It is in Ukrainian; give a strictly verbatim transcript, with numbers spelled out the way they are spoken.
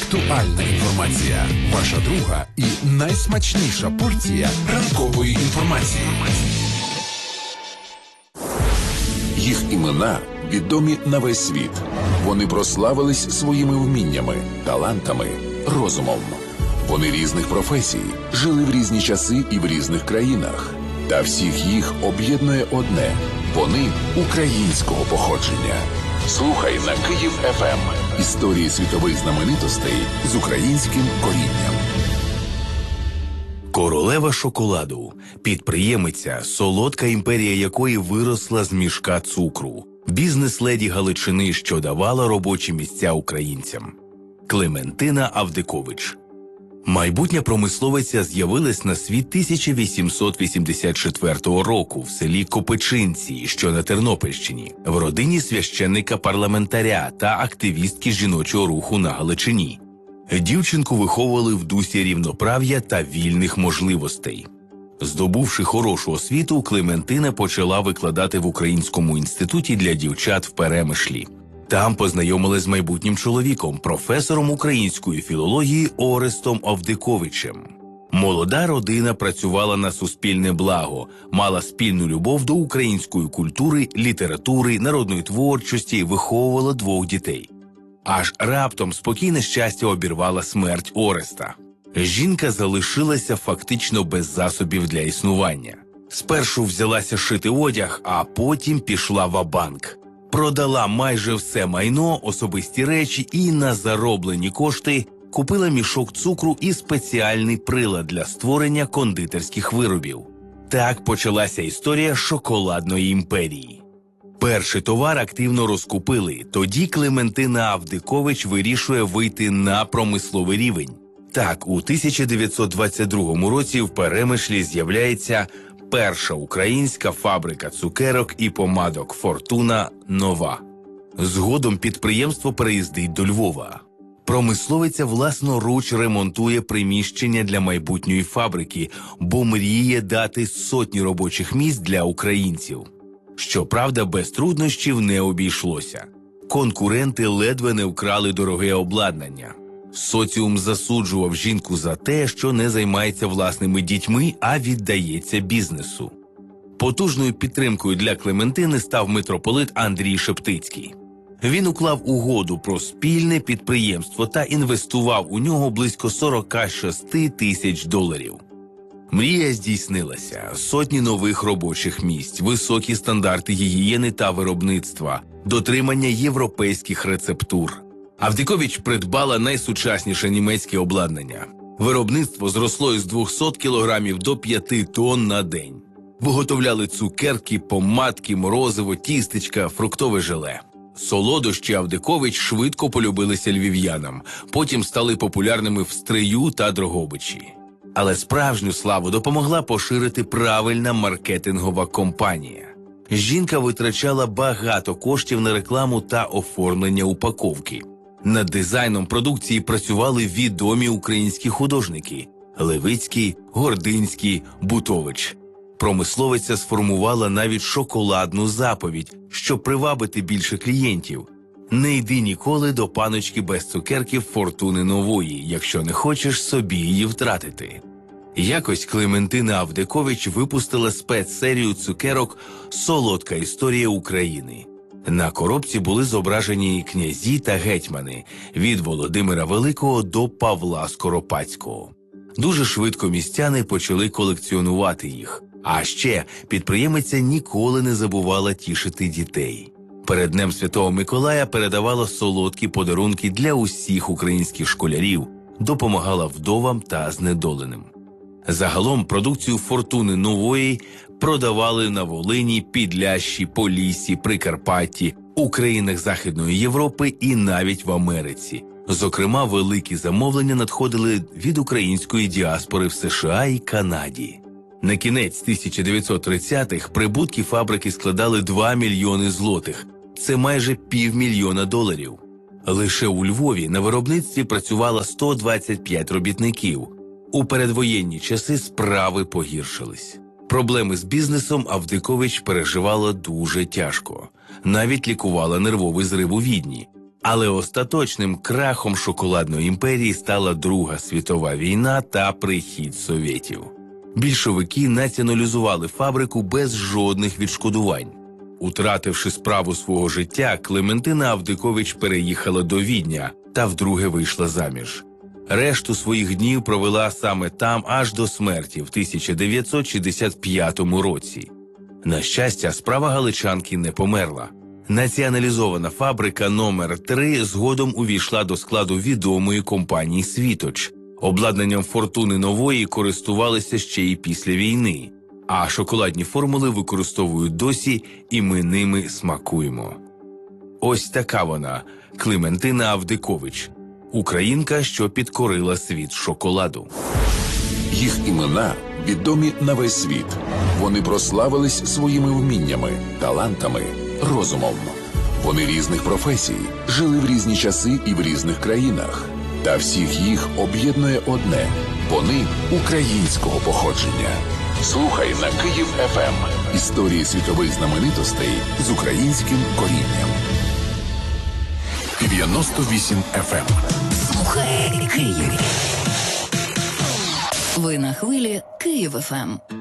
Актуальна інформація. Ваша друга і найсмачніша порція ранкової інформації. Їх імена відомі на весь світ. Вони прославились своїми вміннями, талантами, розумом. Вони різних професій, жили в різні часи і в різних країнах. Та всіх їх об'єднує одне – вони українського походження. Слухай на Київ еф ем. Історії світових знаменитостей з українським корінням. Королева шоколаду – підприємиця, солодка імперія якої виросла з мішка цукру. Бізнес-леді Галичини, що давала робочі місця українцям. Клементина Авдикович. Майбутня промисловиця з'явилась на світ тисяча вісімсот вісімдесят четвертого року в селі Копичинці, що на Тернопільщині, в родині священника-парламентаря та активістки жіночого руху на Галичині. Дівчинку виховували в дусі рівноправ'я та вільних можливостей. Здобувши хорошу освіту, Клементина почала викладати в Українському інституті для дівчат в Перемишлі. Там познайомилась з майбутнім чоловіком, професором української філології Орестом Авдиковичем. Молода родина працювала на суспільне благо, мала спільну любов до української культури, літератури, народної творчості, виховувала двох дітей. Аж раптом спокійне щастя обірвала смерть Ореста. Жінка залишилася фактично без засобів для існування. Спершу взялася шити одяг, а потім пішла ва-банк. Продала майже все майно, особисті речі і на зароблені кошти купила мішок цукру і спеціальний прилад для створення кондитерських виробів. Так почалася історія шоколадної імперії. Перший товар активно розкупили, тоді Клементина Авдикович вирішує вийти на промисловий рівень. Так, у тисяча дев'ятсот двадцять другому році в Перемишлі з'являється перша українська фабрика цукерок і помадок «Фортуна» Нова. Згодом підприємство переїздить до Львова. Промисловиця власноруч ремонтує приміщення для майбутньої фабрики, бо мріє дати сотні робочих місць для українців. Щоправда, без труднощів не обійшлося. Конкуренти ледве не вкрали дороге обладнання. Соціум засуджував жінку за те, що не займається власними дітьми, а віддається бізнесу. Потужною підтримкою для Клементини став митрополит Андрій Шептицький. Він уклав угоду про спільне підприємство та інвестував у нього близько сорок шість тисяч доларів. Мрія здійснилася. Сотні нових робочих місць, високі стандарти гігієни та виробництва, дотримання європейських рецептур. Авдикович придбала найсучасніше німецьке обладнання. Виробництво зросло із двохсот кілограмів до п'яти тонн на день. Виготовляли цукерки, помадки, морозиво, тістечка, фруктове желе. Солодощі Авдикович швидко полюбилися львів'янам, потім стали популярними в Стрию та Дрогобичі. Але справжню славу допомогла поширити правильна маркетингова кампанія. Жінка витрачала багато коштів на рекламу та оформлення упаковки. Над дизайном продукції працювали відомі українські художники – Левицький, Гординський, Бутович. Промисловиця сформувала навіть шоколадну заповідь, щоб привабити більше клієнтів. Не йди ніколи до паночки без цукерків «Фортуни Нової», якщо не хочеш собі її втратити. Якось Клементина Авдикович випустила спецсерію цукерок «Солодка історія України». На коробці були зображені князі та гетьмани – від Володимира Великого до Павла Скоропадського. Дуже швидко містяни почали колекціонувати їх. А ще підприємиця ніколи не забувала тішити дітей. Перед Днем Святого Миколая передавала солодкі подарунки для усіх українських школярів, допомагала вдовам та знедоленим. Загалом продукцію «Фортуни Нової» продавали на Волині, Підлящі, Поліссі, Прикарпатті, у країнах Західної Європи і навіть в Америці. Зокрема, великі замовлення надходили від української діаспори в США і Канаді. На кінець тисяча дев'ятсот тридцятих прибутки фабрики складали два мільйони злотих. Це майже півмільйона доларів. Лише у Львові на виробництві працювало сто двадцять п'ять робітників. У передвоєнні часи справи погіршились. Проблеми з бізнесом Авдикович переживала дуже тяжко. Навіть лікувала нервовий зрив у Відні. Але остаточним крахом шоколадної імперії стала Друга світова війна та прихід совєтів. Більшовики націоналізували фабрику без жодних відшкодувань. Утративши справу свого життя, Клементина Авдикович переїхала до Відня та вдруге вийшла заміж. Решту своїх днів провела саме там аж до смерті в тисяча дев'ятсот шістдесят п'ятому році. На щастя, справа галичанки не померла. Націоналізована фабрика номер три згодом увійшла до складу відомої компанії «Світоч». Обладнанням «Фортуни нової» користувалися ще й після війни. А шоколадні формули використовують досі, і ми ними смакуємо. Ось така вона – Клементина Авдикович. Українка, що підкорила світ шоколаду. Їх імена відомі на весь світ. Вони прославились своїми вміннями, талантами, розумом. Вони різних професій, жили в різні часи і в різних країнах. Та всіх їх об'єднує одне – вони українського походження. Слухай на Київ еф ем. Історії світових знаменитостей з українським корінням. дев'яносто вісім еф ем. Слухай Київ. Ви на хвилі Київ еф ем.